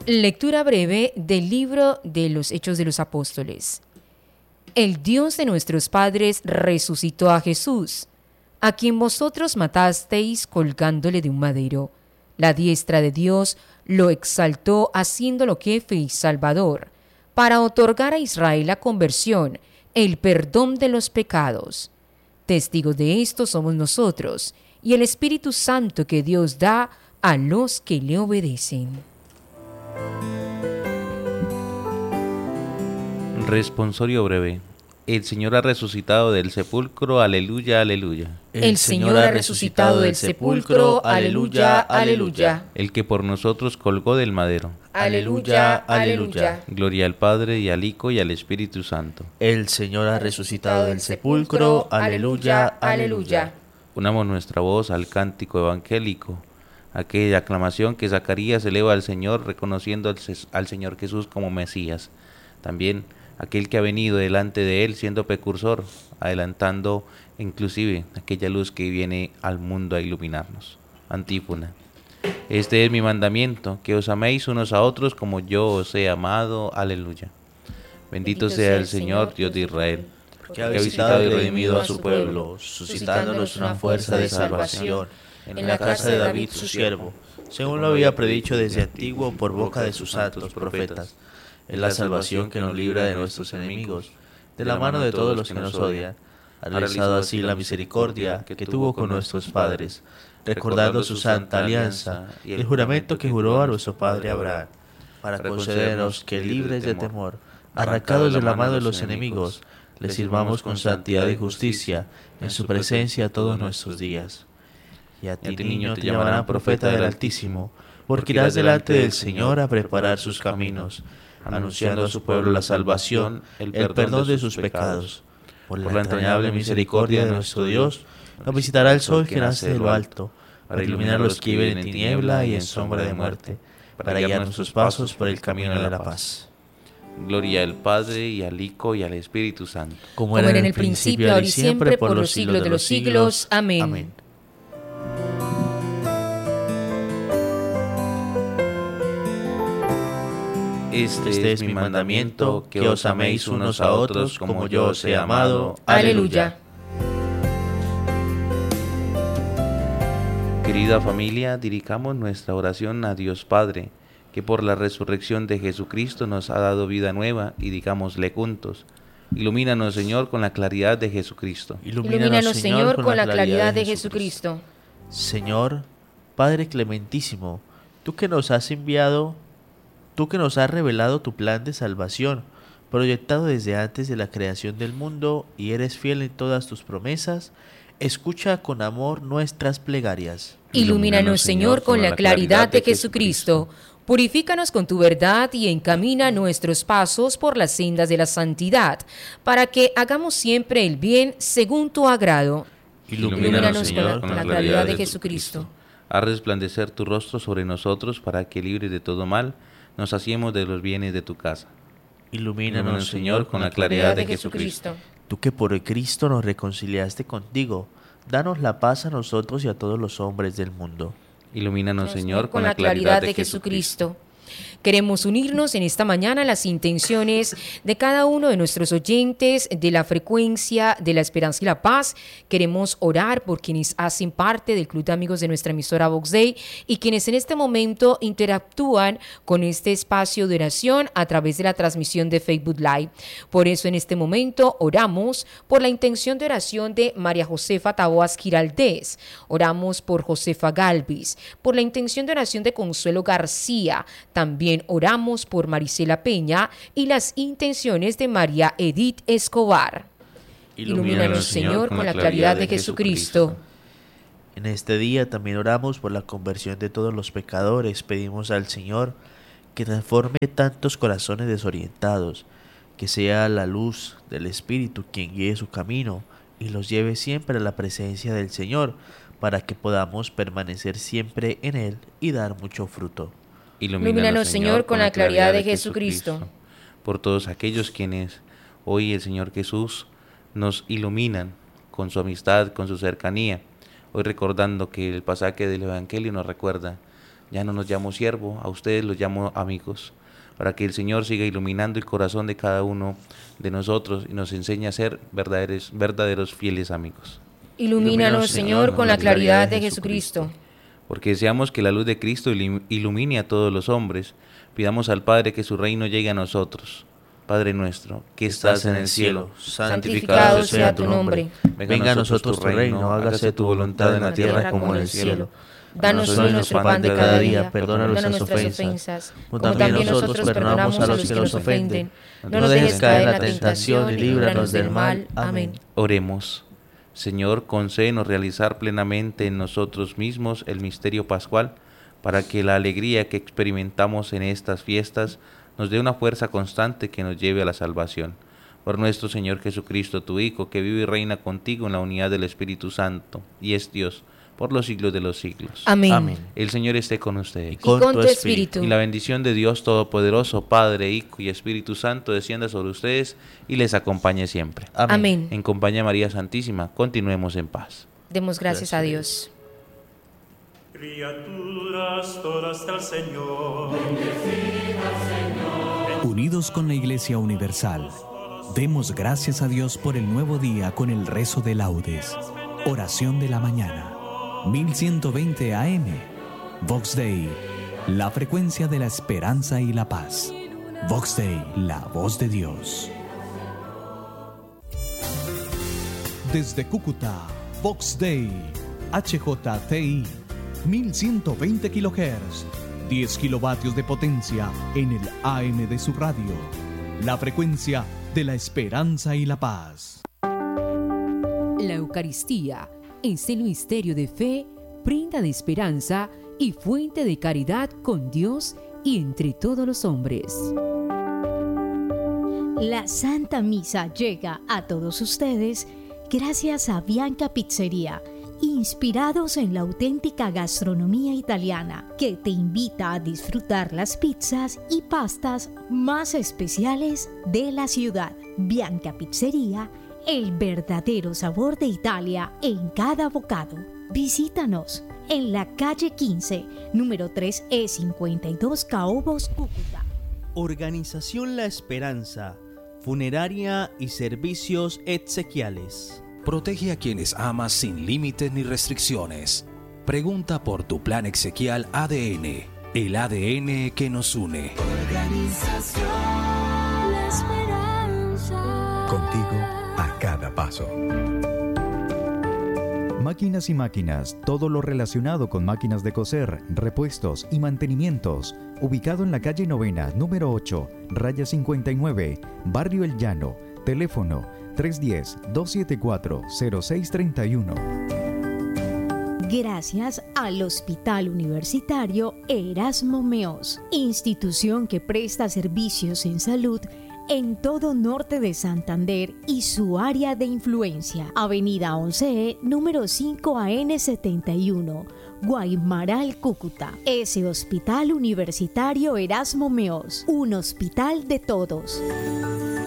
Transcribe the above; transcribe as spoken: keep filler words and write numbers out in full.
Lectura breve del libro de los Hechos de los Apóstoles. El Dios de nuestros padres resucitó a Jesús, a quien vosotros matasteis colgándole de un madero. La diestra de Dios lo exaltó haciéndolo jefe y salvador, para otorgar a Israel la conversión, el perdón de los pecados. Testigos de esto somos nosotros y el Espíritu Santo que Dios da a los que le obedecen. Responsorio breve. El Señor ha resucitado del sepulcro, aleluya, aleluya. El Señor ha resucitado del sepulcro, aleluya, aleluya. El que por nosotros colgó del madero. Aleluya, aleluya. Gloria al Padre, y al Hijo, y al Espíritu Santo. El Señor ha resucitado del sepulcro, aleluya, aleluya. Unamos nuestra voz al cántico evangélico, aquella aclamación que Zacarías eleva al Señor, reconociendo al, al Señor Jesús como Mesías. También aquel que ha venido delante de él siendo precursor, adelantando inclusive aquella luz que viene al mundo a iluminarnos. Antífona. Este es mi mandamiento, que os améis unos a otros como yo os he amado. Aleluya. Bendito, Bendito sea el Señor, Dios de Israel, que ha visitado y redimido a su pueblo, suscitándonos una fuerza de salvación en la casa de David su siervo, según lo había predicho desde antiguo por boca de sus santos profetas. Es la salvación que nos libra de nuestros enemigos, de la mano de todos los que nos odian. Ha realizado así la misericordia que tuvo con nuestros padres, recordando su santa alianza y el juramento que juró a nuestro padre Abraham, para concedernos que, libres de temor, arrancados de la mano de los enemigos, le sirvamos con santidad y justicia en su presencia todos nuestros días. Y a ti, niño, te llamarán profeta del Altísimo, porque irás delante del Señor a preparar sus caminos, anunciando a su pueblo la salvación, el perdón de sus pecados. Por la entrañable misericordia de nuestro Dios, nos visitará el sol que nace de lo alto, para iluminar a los que viven en tiniebla y en sombra de muerte, para guiar nuestros pasos por el camino de la paz. Gloria al Padre, y al Hijo, y al Espíritu Santo. Como era en el principio, ahora y siempre, por los siglos de los siglos. Amén. Amén. Este, este es mi mandamiento, que os améis unos a otros como yo os he amado. Aleluya. Querida familia, dirigamos nuestra oración a Dios Padre, que por la resurrección de Jesucristo nos ha dado vida nueva, y digámosle juntos: ilumínanos, Señor, con la claridad de Jesucristo. Ilumínanos, Señor, con la claridad de Jesucristo. Señor, Padre clementísimo, tú que nos has enviado Tú que nos has revelado tu plan de salvación, proyectado desde antes de la creación del mundo, y eres fiel en todas tus promesas, escucha con amor nuestras plegarias. Ilumínanos, Señor, con la claridad de Jesucristo. Purifícanos con tu verdad y encamina nuestros pasos por las sendas de la santidad, para que hagamos siempre el bien según tu agrado. Ilumínanos, Señor, con la claridad de Jesucristo. Haz resplandecer tu rostro sobre nosotros, para que, libres de todo mal, nos hacemos de los bienes de tu casa. Ilumínanos, Señor, con la claridad de Jesucristo. Tú que por Cristo nos reconciliaste contigo, danos la paz a nosotros y a todos los hombres del mundo. Ilumínanos, Señor, con la claridad de Jesucristo. Queremos unirnos en esta mañana a las intenciones de cada uno de nuestros oyentes de la frecuencia de la Esperanza y la Paz. Queremos orar por quienes hacen parte del club de amigos de nuestra emisora Vox Dei y quienes en este momento interactúan con este espacio de oración a través de la transmisión de Facebook Live. Por eso en este momento oramos por la intención de oración de María Josefa Taboas Giraldez. Oramos por Josefa Galvis, por la intención de oración de Consuelo García. También oramos por Marisela Peña y las intenciones de María Edith Escobar. Ilumínanos, Señor, con la claridad de Jesucristo. En este día también oramos por la conversión de todos los pecadores. Pedimos al Señor que transforme tantos corazones desorientados, que sea la luz del Espíritu quien guíe su camino y los lleve siempre a la presencia del Señor, para que podamos permanecer siempre en Él y dar mucho fruto. Ilumínanos, Señor, con la claridad de Jesucristo. Por todos aquellos quienes hoy el Señor Jesús nos iluminan con su amistad, con su cercanía. Hoy recordando que el pasaje del Evangelio nos recuerda: Ya no los llamo siervo, a ustedes los llamo amigos, para que el Señor siga iluminando el corazón de cada uno de nosotros y nos enseñe a ser verdaderos, verdaderos fieles amigos. Ilumínanos, Señor, con la claridad de Jesucristo. Porque deseamos que la luz de Cristo ilumine a todos los hombres, pidamos al Padre que su reino llegue a nosotros. Padre nuestro, que estás en el cielo, santificado sea tu nombre. Venga a nosotros tu reino, hágase tu voluntad en la tierra como en el cielo. Danos hoy nuestro pan de cada día, perdona nuestras ofensas, como también nosotros perdonamos a los que nos ofenden. No nos dejes caer en la tentación y líbranos del mal. Amén. Oremos. Señor, concédenos realizar plenamente en nosotros mismos el misterio pascual, para que la alegría que experimentamos en estas fiestas nos dé una fuerza constante que nos lleve a la salvación. Por nuestro Señor Jesucristo, tu Hijo, que vive y reina contigo en la unidad del Espíritu Santo, y es Dios, por los siglos de los siglos. Amén. Amén. El Señor esté con ustedes. Y con, y con tu espíritu. Y la bendición de Dios Todopoderoso, Padre, Hijo y Espíritu Santo, descienda sobre ustedes y les acompañe siempre. Amén. Amén. En compañía de María Santísima, continuemos en paz. Demos gracias, gracias a Dios. Criaturas todas del Señor. Unidos con la Iglesia Universal, demos gracias a Dios por el nuevo día con el rezo de laudes. Oración de la mañana. mil ciento veinte A M. Vox Dei, la frecuencia de la esperanza y la paz. Vox Dei, la voz de Dios. Desde Cúcuta, Vox Dei, H J T I, mil ciento veinte kilohertz, diez kilovatios de potencia en el A M de su radio. La frecuencia de la esperanza y la paz. La Eucaristía es el misterio de fe, prenda de esperanza y fuente de caridad con Dios y entre todos los hombres. La Santa Misa llega a todos ustedes gracias a Bianca Pizzería, inspirados en la auténtica gastronomía italiana, que te invita a disfrutar las pizzas y pastas más especiales de la ciudad. Bianca Pizzería, el verdadero sabor de Italia en cada bocado. Visítanos en la calle quince, número tres E cincuenta y dos, Caobos, Cúcuta. Organización La Esperanza, funeraria y servicios exequiales. Protege a quienes amas sin límites ni restricciones. Pregunta por tu plan exequial A D N, el A D N que nos une. Organización La Esperanza. Contigo a cada paso. Máquinas y máquinas, todo lo relacionado con máquinas de coser, repuestos y mantenimientos. Ubicado en la calle Novena, número ocho, raya cincuenta y nueve, Barrio El Llano. Teléfono tres uno cero, dos siete cuatro, cero seis tres uno. Gracias al Hospital Universitario Erasmo Meos, institución que presta servicios en salud en todo norte de Santander y su área de influencia. Avenida once E, número cinco A N setenta y uno, Guaymaral, Cúcuta. Ese Hospital Universitario Erasmo Meos, un hospital de todos.